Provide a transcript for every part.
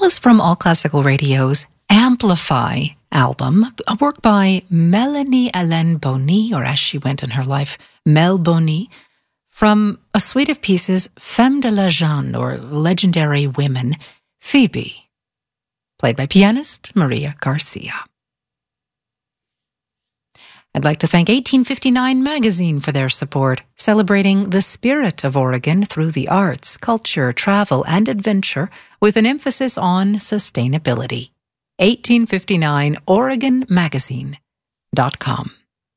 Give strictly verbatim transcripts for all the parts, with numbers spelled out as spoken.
was from All Classical Radio's Amplify album, a work by Melanie Hélène Bonny, or as she went in her life, Mel Bonny, from a suite of pieces, Femme de Légende, or Legendary Women, Phoebe, played by pianist Maria Garcia. I'd like to thank eighteen fifty-nine Magazine for their support, celebrating the spirit of Oregon through the arts, culture, travel, and adventure, with an emphasis on sustainability. eighteen fifty-nine Oregon Magazine dot com.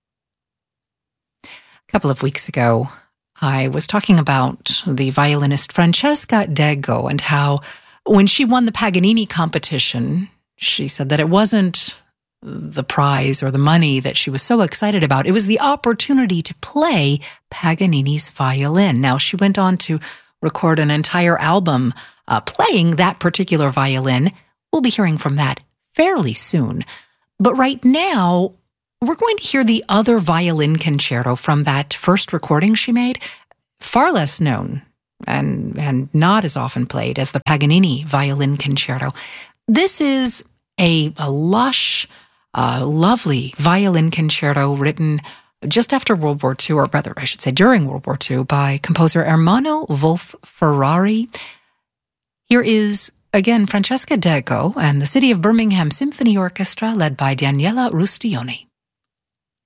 A couple of weeks ago, I was talking about the violinist Francesca Dego and how when she won the Paganini competition, she said that it wasn't the prize or the money that she was so excited about. It was the opportunity to play Paganini's violin. Now, she went on to record an entire album uh, playing that particular violin. We'll be hearing from that fairly soon. But right now, we're going to hear the other violin concerto from that first recording she made, far less known and, and not as often played as the Paganini violin concerto. This is a, a lush, uh, lovely violin concerto written just after World War Two, or rather, I should say during World War Two, by composer Ermanno Wolf Ferrari. Here is, again, Francesca Dego and the City of Birmingham Symphony Orchestra, led by Daniela Rustioni.